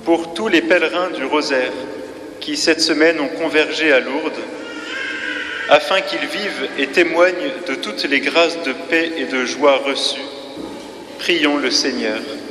pour tous les pèlerins du Rosaire qui, cette semaine, ont convergé à Lourdes, afin qu'ils vivent et témoignent de toutes les grâces de paix et de joie reçues. Prions le Seigneur.